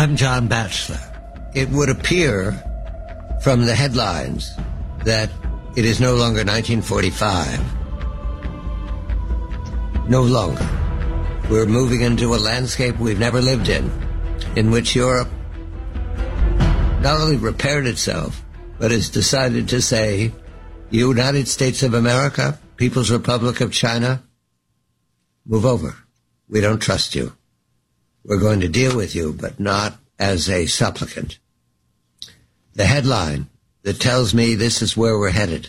I'm John Batchelor. It would appear from the headlines that it is no longer 1945. No longer. We're moving into a landscape we've never lived in which Europe not only repaired itself, but has decided to say, United States of America, People's Republic of China, move over. We don't trust you. We're going to deal with you, but not as a supplicant. The headline that tells me this is where we're headed.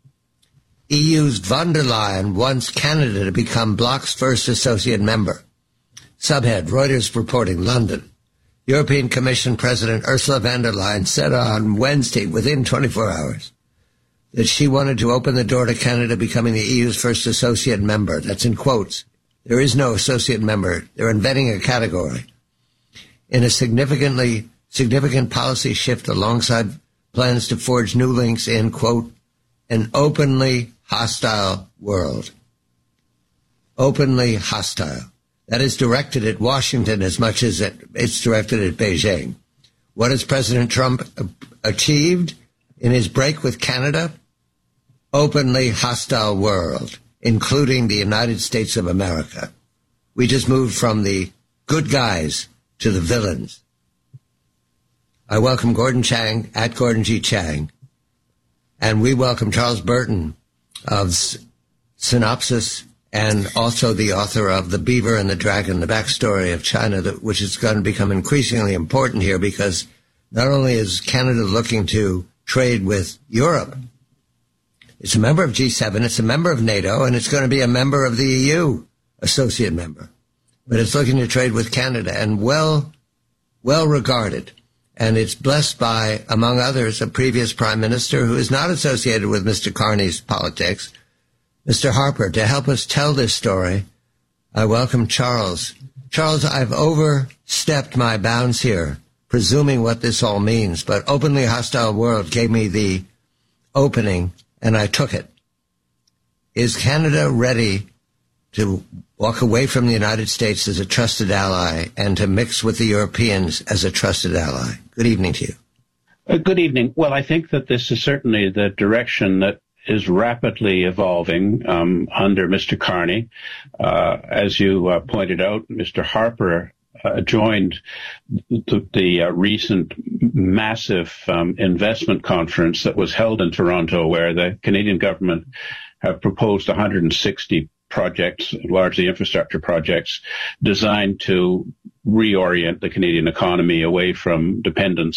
EU's von der Leyen wants Canada to become bloc's first associate member. Subhead, Reuters reporting, London. European Commission President Ursula von der Leyen said on Wednesday, within 24 hours, that she wanted to open the door to Canada becoming the EU's first associate member. That's in quotes. There is no associate member. They're inventing a category. In a significant policy shift alongside plans to forge new links in, quote, an openly hostile world. Openly hostile. That is directed at Washington as much as it's directed at Beijing. What has President Trump achieved in his break with Canada? Openly hostile world, including the United States of America. We just moved from the good guys to the villains. I welcome Gordon Chang at Gordon G. Chang. And we welcome Charles Burton of Synopsis and also the author of The Beaver and the Dragon, the backstory of China, which is going to become increasingly important here because not only is Canada looking to trade with Europe, it's a member of G7, it's a member of NATO, and it's going to be a member of the EU, associate member. But it's looking to trade with Canada and well regarded. And it's blessed by, among others, a previous prime minister who is not associated with Mr. Carney's politics, Mr. Harper. To help us tell this story, I welcome Charles. Charles, I've overstepped my bounds here, presuming what this all means, but openly hostile world gave me the opening, and I took it. Is Canada ready to walk away from the United States as a trusted ally and to mix with the Europeans as a trusted ally? Good evening to you. Good evening. Well, I think that this is certainly the direction that is rapidly evolving under Mr. Carney. As you pointed out, Mr. Harper joined the recent massive investment conference that was held in Toronto, where the Canadian government have proposed 160 projects, largely infrastructure projects, designed to reorient the Canadian economy away from dependence